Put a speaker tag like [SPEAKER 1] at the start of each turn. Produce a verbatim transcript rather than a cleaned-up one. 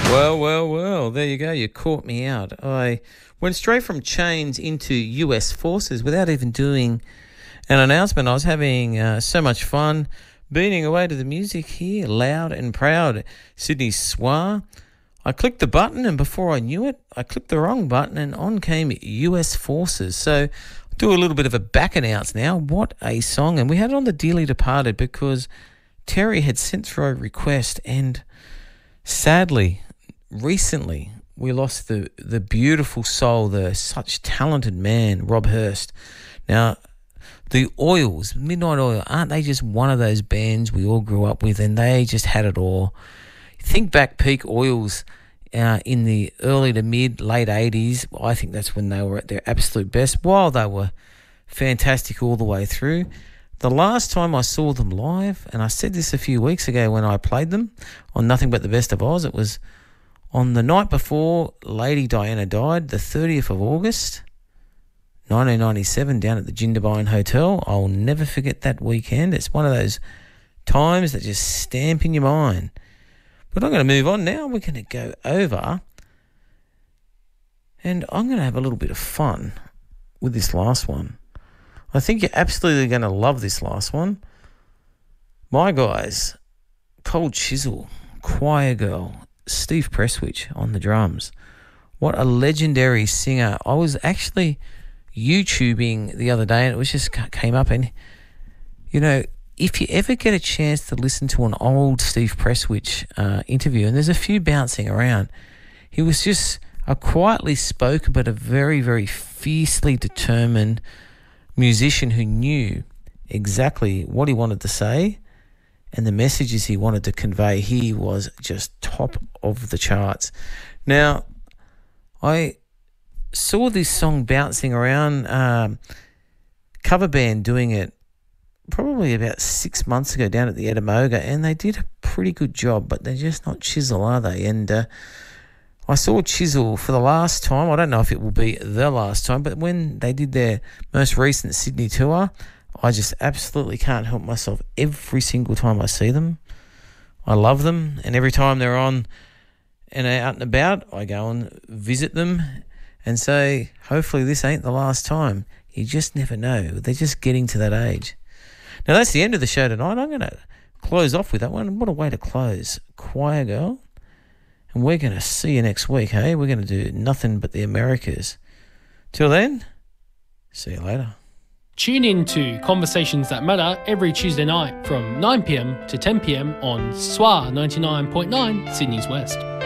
[SPEAKER 1] Well, well, well, there you go. You caught me out. I went straight from Chains into U S Forces without even doing an announcement. I was having uh, so much fun beating away to the music here, loud and proud. Sydney Soir. I clicked the button, and before I knew it, I clicked the wrong button, and on came U S Forces. So I'll do a little bit of a back announce now. What a song. And we had it on the Dearly Departed because Terry had sent through a request, and sadly, recently, we lost the, the beautiful soul, the such talented man, Rob Hurst. Now, the Oils, Midnight Oil, aren't they just one of those bands we all grew up with, and they just had it all? Think back peak Oils uh, in the early to mid, late eighties. I think that's when they were at their absolute best, while they were fantastic all the way through. The last time I saw them live, and I said this a few weeks ago when I played them on Nothing But the Best of Oz, it was on the night before Lady Diana died, the thirtieth of August, nineteen ninety-seven, down at the Jindabyne Hotel. I'll never forget that weekend. It's one of those times that just stamp in your mind. But I'm going to move on now. We're going to go over, and I'm going to have a little bit of fun with this last one. I think you're absolutely going to love this last one. My guys, Cold Chisel, Choir Girl, Steve Presswich on the drums. What a legendary singer. I was actually YouTubing the other day, and it was just came up, and you know, if you ever get a chance to listen to an old Steve Presswich uh, interview, and there's a few bouncing around, he was just a quietly spoken but a very, very fiercely determined musician who knew exactly what he wanted to say and the messages he wanted to convey. He was just top of the charts. Now, I saw this song bouncing around, um, cover band doing it probably about six months ago down at the Edamoga, and they did a pretty good job, but they're just not Chisel, are they? And uh, I saw Chisel for the last time. I don't know if it will be the last time, but when they did their most recent Sydney tour, I just absolutely can't help myself. Every single time I see them, I love them, and every time they're on and out and about, I go and visit them and say, hopefully this ain't the last time. You just never know. They're just getting to that age. Now, that's the end of the show tonight. I'm going to close off with that one. What a way to close. Choir Girl. And we're going to see you next week, hey? We're going to do Nothing But the Americas. Till then, see you later.
[SPEAKER 2] Tune in to Conversations That Matter every Tuesday night from nine p.m. to ten p.m. on S W A ninety-nine point nine Sydney's West.